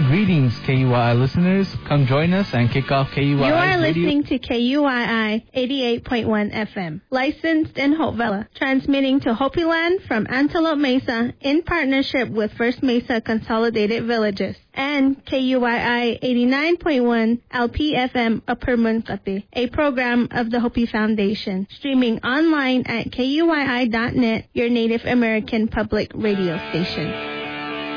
Greetings, KUII listeners. Come join us and kick off KUII You are radio. listening to KUII 88.1 FM, licensed in Hopevilla, transmitting to Hopi Land from Antelope Mesa in partnership with First Mesa Consolidated Villages, and KUII 89.1 LPFM Upper Munkate, a program of the Hopi Foundation, streaming online at KUII.net, your Native American public radio station.